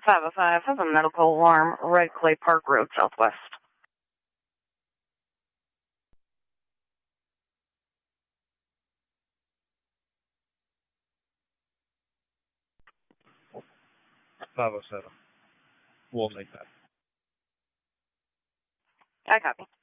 505 has a medical alarm, Red Clay Park Road, Southwest. .507. We'll take that. I copy.